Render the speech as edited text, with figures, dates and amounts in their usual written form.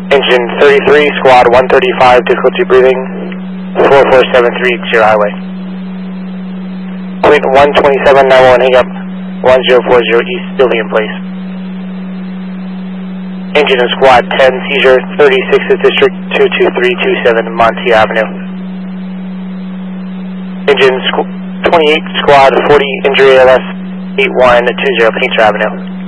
Engine 33, squad 135, difficulty breathing, 4473 Zero Highway. Point 127, 911, hang up, 1040 East, building in place. Engine and squad 10, seizure, 36th District, 22327 Monte Avenue. Engine 28, squad 40, injury ALS, 8120 Painter Avenue.